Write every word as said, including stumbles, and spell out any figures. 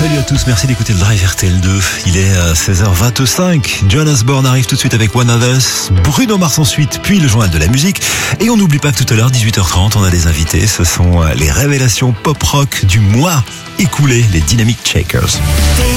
Salut à tous, merci d'écouter le Drive R T L deux. Il est à seize heures vingt-cinq. John Osborne arrive tout de suite avec One of Us. Bruno Mars ensuite, puis le journal de la musique. Et on n'oublie pas que tout à l'heure, dix-huit heures trente, on a des invités. Ce sont les révélations pop-rock du mois écoulé, les Dynamic Shakers.